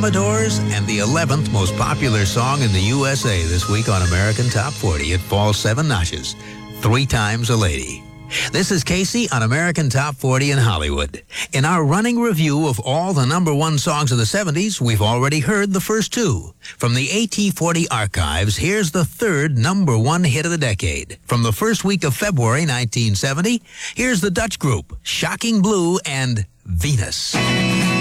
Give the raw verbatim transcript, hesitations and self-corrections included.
Commodores, and the eleventh most popular song in the U S A this week on American Top forty. It falls seven notches. Three Times a Lady. This is Casey on American Top forty in Hollywood. In our running review of all the number one songs of the seventies, we've already heard the first two. From the A T forty archives, here's the third number one hit of the decade. From the first week of February nineteen seventy, here's the Dutch group, Shocking Blue and Venus.